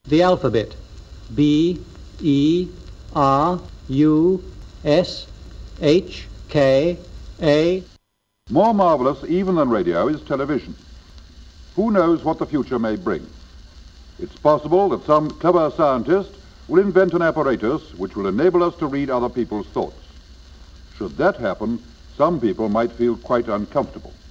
The alphabet. B, E, R, U, S, H, K, A. More marvelous even than radio is television. Who knows what the future may bring? It's possible that some clever scientist will invent an apparatus which will enable us to read other people's thoughts. Should that happen, some people might feel quite uncomfortable.